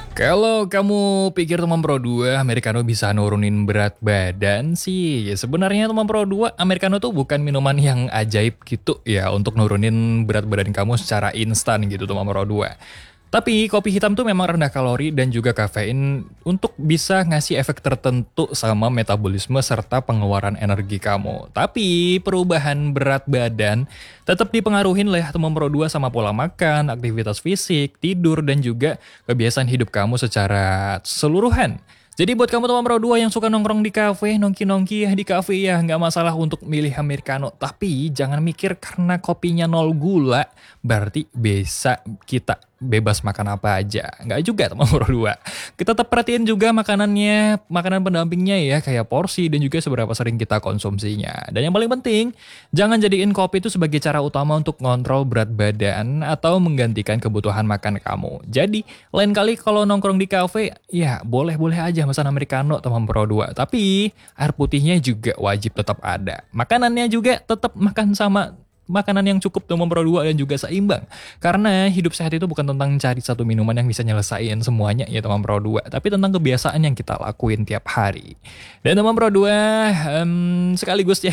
Kalau kamu pikir teman Pro 2 Americano bisa nurunin berat badan sih, ya sebenarnya teman Pro 2 Americano tuh bukan minuman yang ajaib gitu ya untuk nurunin berat badan kamu secara instan gitu teman Pro 2. Tapi kopi hitam tuh memang rendah kalori dan juga kafein untuk bisa ngasih efek tertentu sama metabolisme serta pengeluaran energi kamu. Tapi perubahan berat badan tetap dipengaruhi oleh teman Pro 2 sama pola makan, aktivitas fisik, tidur, dan juga kebiasaan hidup kamu secara keseluruhan. Jadi buat kamu teman Pro 2 yang suka nongkrong di kafe, nongki-nongki ya di kafe ya, nggak masalah untuk milih Americano. Tapi jangan mikir karena kopinya nol gula, berarti bisa kita bebas makan apa aja. Nggak juga teman Pro 2. Kita tetap perhatiin juga makanannya, makanan pendampingnya ya, kayak porsi dan juga seberapa sering kita konsumsinya. Dan yang paling penting, jangan jadiin kopi itu sebagai cara utama untuk ngontrol berat badan atau menggantikan kebutuhan makan kamu. Jadi, lain kali kalau nongkrong di kafe, ya boleh-boleh aja pesan Americano teman Pro 2. Tapi, air putihnya juga wajib tetap ada. Makanannya juga tetap makan sama makanan yang cukup teman Pro 2 dan juga seimbang. Karena hidup sehat itu bukan tentang cari satu minuman yang bisa nyelesain semuanya ya teman Pro 2, tapi tentang kebiasaan yang kita lakuin tiap hari. Dan teman Pro 2 sekaligus ya